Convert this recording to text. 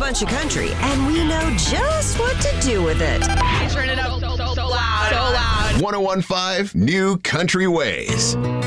bunch of country, and we know just what to do with it. Turn it up so loud. 101.5 New Country Ways.